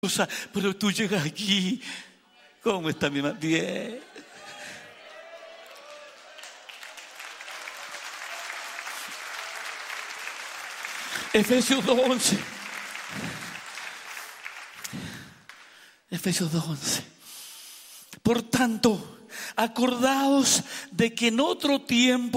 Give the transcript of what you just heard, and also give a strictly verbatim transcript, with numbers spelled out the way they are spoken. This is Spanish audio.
pero tú llegas aquí. ¿Cómo está mi mamá? Bien. Efesios dos once. Efesios dos once. Por tanto, acordaos de que en otro tiempo